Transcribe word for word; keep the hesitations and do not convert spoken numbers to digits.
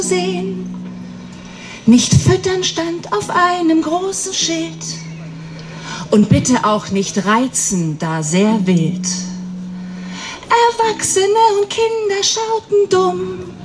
sehen. Nicht füttern stand auf einem großen Schild. Und bitte auch nicht reizen, da sehr wild. Erwachsene und Kinder schauten dumm.